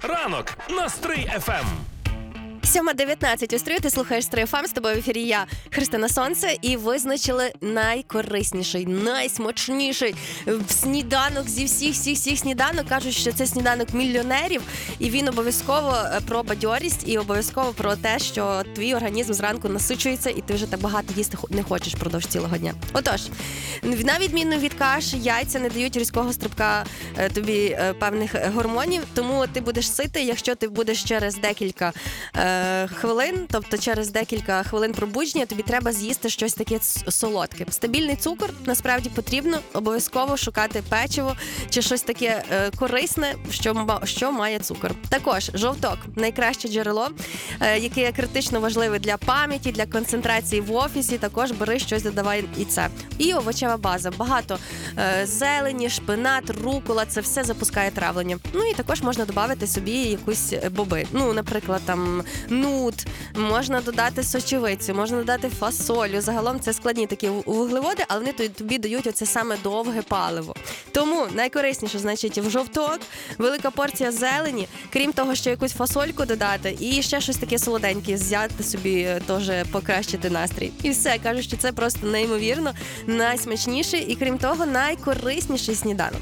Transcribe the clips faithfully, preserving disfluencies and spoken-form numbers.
Ранок на Стрий еф ем. сьома дев'ятнадцять у Стрию, ти слухаєш Стрий еф ем, з тобою в ефірі я, Христина Сонце, і визначили найкорисніший, найсмачніший сніданок зі всіх-всіх-всіх сніданок. Кажуть, що це сніданок мільйонерів, і він обов'язково про бадьорість і обов'язково про те, що твій організм зранку насичується, і ти вже так багато їсти не хочеш впродовж цілого дня. Отож, на відміну від каш, яйця не дають різкого стрибка тобі певних гормонів, тому ти будеш ситий, якщо ти будеш через декілька хвилин, тобто через декілька хвилин пробудження, тобі треба з'їсти щось таке солодке. Стабільний цукор насправді потрібно обов'язково шукати печиво чи щось таке е, корисне, що, що має цукор. Також жовток – найкраще джерело, е, яке є критично важливе для пам'яті, для концентрації в офісі. Також бери щось, додавай і це. І овочева база. Багато е, зелені, шпинат, рукола – це все запускає травлення. Ну і також можна додати собі якусь боби. Ну, наприклад, там нут, можна додати сочевицю, можна додати фасолю. Загалом це складні такі вуглеводи, але вони тобі дають оце саме довге паливо. Тому найкорисніше, значить, в жовток, велика порція зелені, крім того, що якусь фасольку додати, і ще щось таке солоденьке взяти собі, теж покращити настрій. І все, кажу, що це просто неймовірно, найсмачніший і, крім того, найкорисніший сніданок.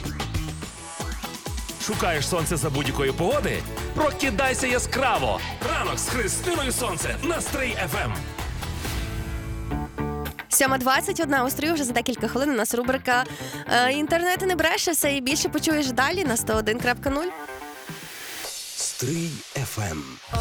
Шукаєш сонце за будь-якої погоди? Прокидайся яскраво! Ранок з Христиною Сонце на Стрий еф ем. сьома двадцять одна у Стрию, вже за декілька хвилин у нас рубрика е, «Інтернет не бреше», все і більше почуєш далі на сто один крапка нуль. Стрий еф ем.